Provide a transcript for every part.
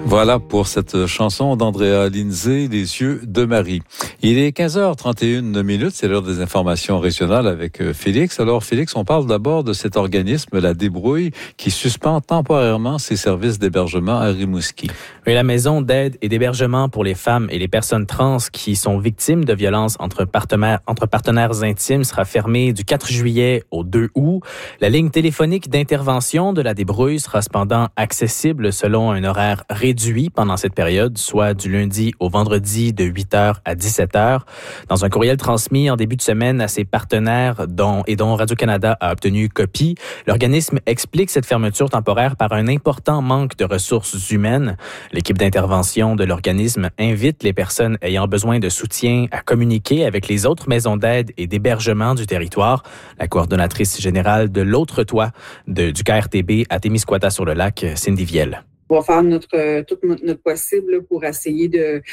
Voilà pour cette chanson d'Andrea Lindsay, Les yeux de Marie. Il est 15h31, c'est l'heure des informations régionales avec Félix. Alors Félix, on parle d'abord de cet organisme, la Débrouille, qui suspend temporairement ses services d'hébergement à Rimouski. Oui, la maison d'aide et d'hébergement pour les femmes et les personnes trans qui sont victimes de violences entre partenaires intimes sera fermée du 4 juillet au 2 août. La ligne téléphonique d'intervention de la Débrouille sera cependant accessible selon un horaire réduit pendant cette période, soit du lundi au vendredi de 8h à 17h. Dans un courriel transmis en début de semaine à ses partenaires dont Radio-Canada a obtenu copie, l'organisme explique cette fermeture temporaire par un important manque de ressources humaines. L'équipe d'intervention de l'organisme invite les personnes ayant besoin de soutien à communiquer avec les autres maisons d'aide et d'hébergement du territoire. La coordonnatrice générale de l'autre toit du KRTB à Témiscouata-sur-le-Lac, Cindy Viel. On va faire tout notre possible pour essayer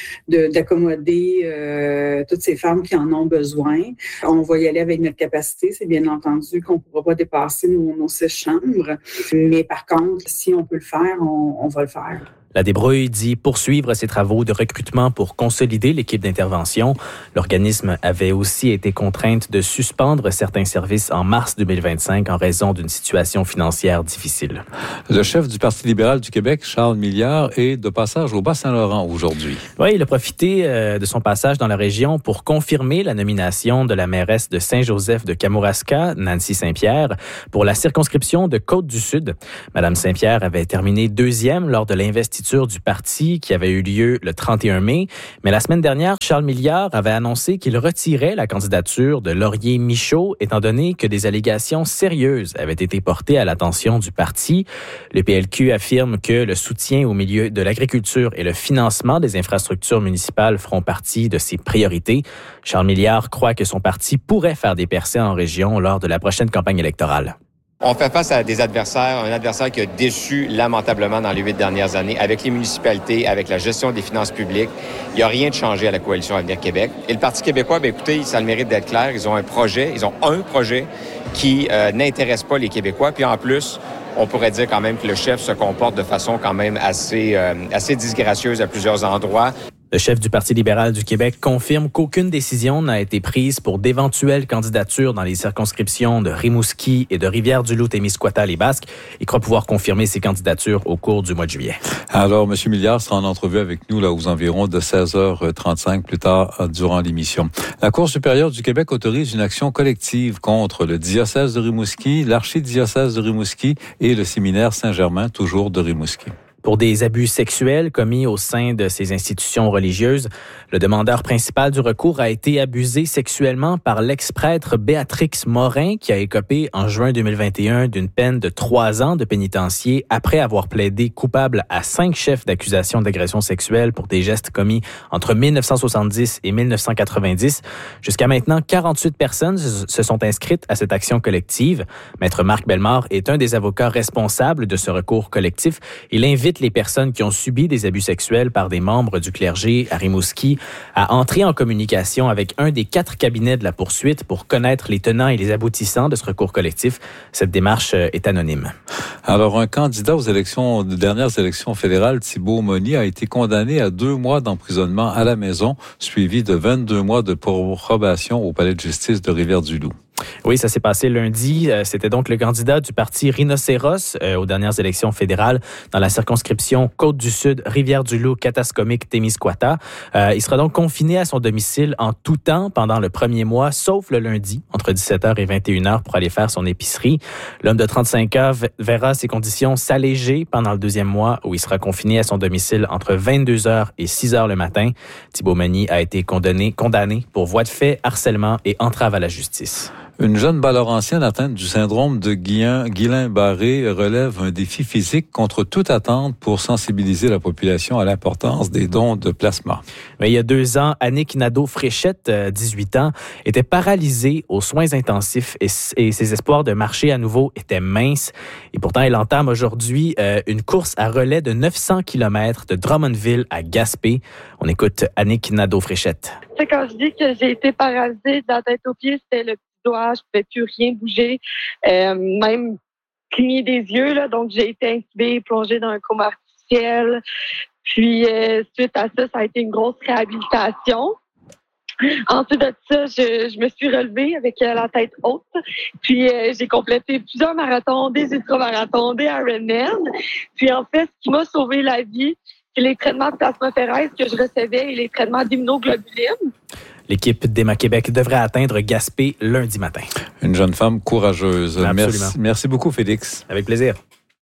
d'accommoder toutes ces femmes qui en ont besoin. On va y aller avec notre capacité. C'est bien entendu qu'on ne pourra pas dépasser nos 6 chambres. Mais par contre, si on peut le faire, on va le faire. La Débrouille dit poursuivre ses travaux de recrutement pour consolider l'équipe d'intervention. L'organisme avait aussi été contrainte de suspendre certains services en mars 2025 en raison d'une situation financière difficile. Le chef du Parti libéral du Québec, Charles Milliard, est de passage au Bas-Saint-Laurent aujourd'hui. Oui, il a profité de son passage dans la région pour confirmer la nomination de la mairesse de Saint-Joseph de Kamouraska, Nancy Saint-Pierre, pour la circonscription de Côte-du-Sud. Madame Saint-Pierre avait terminé 2e lors de l'investiture du parti qui avait eu lieu le 31 mai. Mais la semaine dernière, Charles Milliard avait annoncé qu'il retirait la candidature de Laurier Michaud étant donné que des allégations sérieuses avaient été portées à l'attention du parti. Le PLQ affirme que le soutien au milieu de l'agriculture et le financement des infrastructures municipales feront partie de ses priorités. Charles Milliard croit que son parti pourrait faire des percées en région lors de la prochaine campagne électorale. On fait face à des adversaires, un adversaire qui a déçu lamentablement dans les 8 dernières années avec les municipalités, avec la gestion des finances publiques. Il n'y a rien de changé à la Coalition Avenir Québec. Et le Parti québécois, écoutez, ça a le mérite d'être clair. Ils ont un projet qui n'intéresse pas les Québécois. Puis en plus, on pourrait dire quand même que le chef se comporte de façon quand même assez disgracieuse à plusieurs endroits. Le chef du Parti libéral du Québec confirme qu'aucune décision n'a été prise pour d'éventuelles candidatures dans les circonscriptions de Rimouski et de Rivière-du-Loup-Témiscouata-les-Basques et croit pouvoir confirmer ses candidatures au cours du mois de juillet. Alors, M. Milliard sera en entrevue avec nous là aux environs de 16h35 plus tard durant l'émission. La Cour supérieure du Québec autorise une action collective contre le diocèse de Rimouski, l'archidiocèse de Rimouski et le séminaire Saint-Germain, toujours de Rimouski. Pour des abus sexuels commis au sein de ces institutions religieuses, le demandeur principal du recours a été abusé sexuellement par l'ex-prêtre Béatrix Morin, qui a écopé en juin 2021 d'une peine de 3 ans de pénitencier après avoir plaidé coupable à 5 chefs d'accusation d'agression sexuelle pour des gestes commis entre 1970 et 1990. Jusqu'à maintenant, 48 personnes se sont inscrites à cette action collective. Maître Marc Bellemare est un des avocats responsables de ce recours collectif. Il invite les personnes qui ont subi des abus sexuels par des membres du clergé à Rimouski à entrer en communication avec un des 4 cabinets de la poursuite pour connaître les tenants et les aboutissants de ce recours collectif. Cette démarche est anonyme. Alors, un candidat aux dernières élections fédérales, Thibault Monny, a été condamné à 2 mois d'emprisonnement à la maison, suivi de 22 mois de probation au palais de justice de Rivière-du-Loup. Oui, ça s'est passé lundi. C'était donc le candidat du parti Rhinocéros aux dernières élections fédérales dans la circonscription Côte-du-Sud, Rivière-du-Loup, Katascomique, Témiscouata. Il sera donc confiné à son domicile en tout temps pendant le premier mois, sauf le lundi, entre 17h et 21h pour aller faire son épicerie. L'homme de 35 ans verra ses conditions s'alléger pendant le 2e mois où il sera confiné à son domicile entre 22h et 6h le matin. Thibault Monny a été condamné pour voie de fait, harcèlement et entrave à la justice. Une jeune ballaurancienne atteinte du syndrome de Guillain-Barré relève un défi physique contre toute attente pour sensibiliser la population à l'importance des dons de plasma. Mais il y a 2 ans, Annick Nadeau-Fréchette, 18 ans, était paralysée aux soins intensifs et ses espoirs de marcher à nouveau étaient minces. Et pourtant, elle entame aujourd'hui une course à relais de 900 km de Drummondville à Gaspé. On écoute Annick Nadeau-Fréchette. C'est quand je dis que j'ai été paralysée de la tête aux pieds, c'était le doigt, je ne pouvais plus rien bouger, même cligner des yeux. Là, donc, j'ai été intubée, plongée dans un coma artificiel. Puis, suite à ça, ça a été une grosse réhabilitation. Ensuite de ça, je me suis relevée avec la tête haute. Puis, j'ai complété plusieurs marathons, des ultramarathons, des Ironman. Puis, en fait, ce qui m'a sauvé la vie, c'est les traitements de plasmaphéreuse que je recevais et les traitements d'immunoglobuline. L'équipe d'Emma Québec devrait atteindre Gaspé lundi matin. Une jeune femme courageuse. Absolument. Merci beaucoup, Félix. Avec plaisir.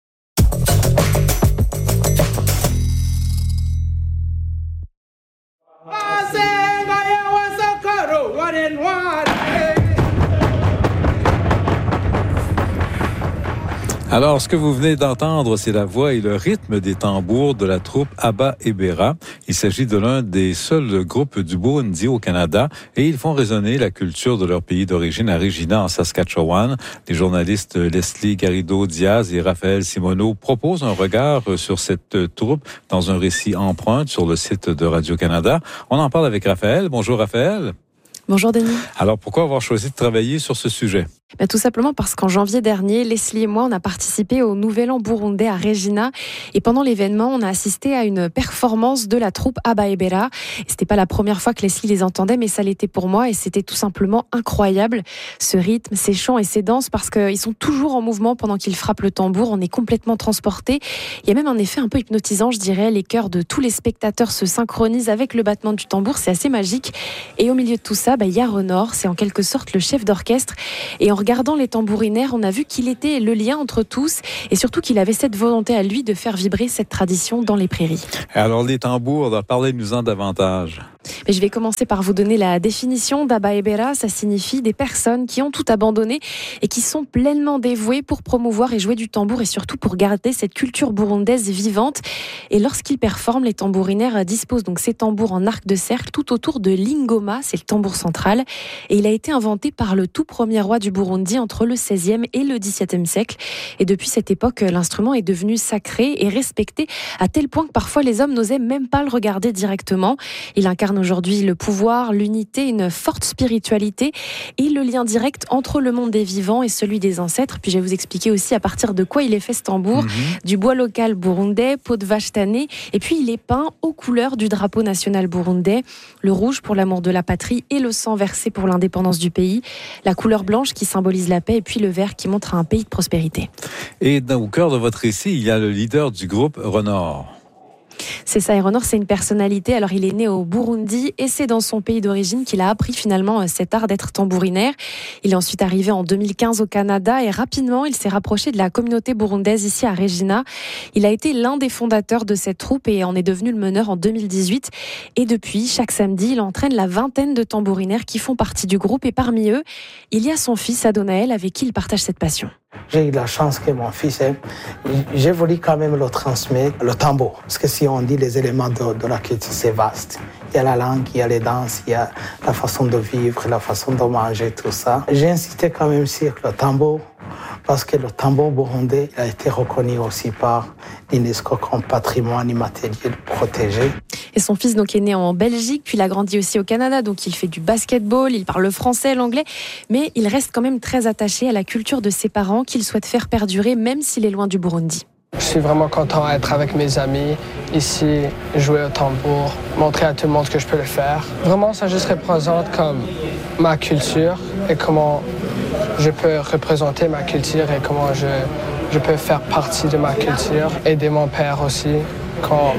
Alors, ce que vous venez d'entendre, c'est la voix et le rythme des tambours de la troupe Abba Ebera. Il s'agit de l'un des seuls groupes du Burundi au Canada et ils font résonner la culture de leur pays d'origine à Regina, en Saskatchewan. Les journalistes Leslie Garrido-Diaz et Raphaël Simoneau proposent un regard sur cette troupe dans un récit empreinte sur le site de Radio-Canada. On en parle avec Raphaël. Bonjour Raphaël. Bonjour Denis. Alors, pourquoi avoir choisi de travailler sur ce sujet? Tout simplement parce qu'en janvier dernier, Leslie et moi, on a participé au Nouvel An burundais à Regina. Et pendant l'événement, on a assisté à une performance de la troupe Abba Ebera. C'était pas la première fois que Leslie les entendait, mais ça l'était pour moi. Et c'était tout simplement incroyable, ce rythme, ces chants et ces danses, parce qu'ils sont toujours en mouvement pendant qu'ils frappent le tambour. On est complètement transportés. Il y a même un effet un peu hypnotisant, je dirais. Les cœurs de tous les spectateurs se synchronisent avec le battement du tambour. C'est assez magique. Et au milieu de tout ça, il y a Renor. C'est en quelque sorte le chef d'orchestre. Et en regardant les tambourinaires, on a vu qu'il était le lien entre tous et surtout qu'il avait cette volonté à lui de faire vibrer cette tradition dans les prairies. Alors les tambours, parlez-nous-en davantage. Mais je vais commencer par vous donner la définition d'Abba Ebera. Ça signifie des personnes qui ont tout abandonné et qui sont pleinement dévouées pour promouvoir et jouer du tambour et surtout pour garder cette culture burundaise vivante. Et lorsqu'ils performent, les tambourinaires disposent donc ces tambours en arc de cercle tout autour de l'ingoma, c'est le tambour central. Et il a été inventé par le tout premier roi du Burundi entre le XVIe et le XVIIe siècle. Et depuis cette époque, l'instrument est devenu sacré et respecté à tel point que parfois les hommes n'osaient même pas le regarder directement. Il incarne aujourd'hui le pouvoir, l'unité, une forte spiritualité et le lien direct entre le monde des vivants et celui des ancêtres. Puis je vais vous expliquer aussi à partir de quoi il est fait ce tambour. Du bois local burundais, peau de vache tannée, et puis il est peint aux couleurs du drapeau national burundais, le rouge pour l'amour de la patrie et le sang versé pour l'indépendance du pays, la couleur blanche qui symbolise la paix et puis le vert qui montre un pays de prospérité. Et au cœur de votre récit, il y a le leader du groupe, Renor. C'est ça, et Renor, c'est une personnalité. Alors, il est né au Burundi et c'est dans son pays d'origine qu'il a appris finalement cet art d'être tambourinaire. Il est ensuite arrivé en 2015 au Canada et rapidement, il s'est rapproché de la communauté burundaise ici à Regina. Il a été l'un des fondateurs de cette troupe et en est devenu le meneur en 2018. Et depuis, chaque samedi, il entraîne la vingtaine de tambourinaires qui font partie du groupe et parmi eux, il y a son fils Adonaël avec qui il partage cette passion. J'ai eu la chance que mon fils, j'ai voulu quand même le transmettre, le tambour. Parce que si on dit les éléments de la culture, c'est vaste. Il y a la langue, il y a les danses, il y a la façon de vivre, la façon de manger, tout ça. J'ai insisté quand même sur le tambour, parce que le tambour burundais a été reconnu aussi par l'UNESCO comme patrimoine immatériel protégé. Et son fils donc est né en Belgique, puis il a grandi aussi au Canada, donc il fait du basketball, il parle le français, l'anglais, mais il reste quand même très attaché à la culture de ses parents qu'il souhaite faire perdurer, même s'il est loin du Burundi. Je suis vraiment content d'être avec mes amis ici, jouer au tambour, montrer à tout le monde que je peux le faire. Vraiment, ça juste représente comme ma culture et comment je peux représenter ma culture et comment je peux faire partie de ma culture. Aider mon père aussi, quand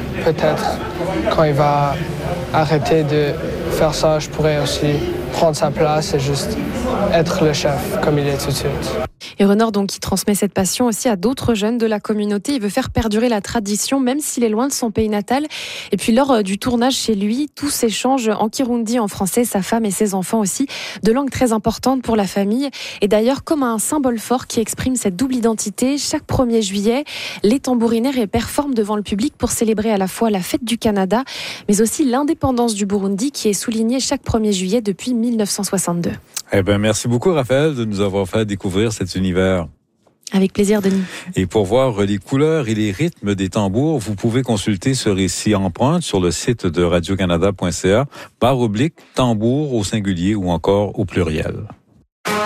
il va arrêter de faire ça, je pourrais aussi prendre sa place et juste être le chef comme il est tout de suite. Et Renor, donc, qui transmet cette passion aussi à d'autres jeunes de la communauté. Il veut faire perdurer la tradition, même s'il est loin de son pays natal. Et puis, lors du tournage chez lui, tout s'échange en kirundi, en français, sa femme et ses enfants aussi. Deux langues très importantes pour la famille. Et d'ailleurs, comme un symbole fort qui exprime cette double identité, chaque 1er juillet, les tambourinaires performent devant le public pour célébrer à la fois la fête du Canada, mais aussi l'indépendance du Burundi qui est soulignée chaque 1er juillet depuis 1962. Merci beaucoup, Raphaël, de nous avoir fait découvrir cet univers. Avec plaisir, Denis. Et pour voir les couleurs et les rythmes des tambours, vous pouvez consulter ce récit empreinte sur le site de radiocanada.ca / tambour au singulier ou encore au pluriel.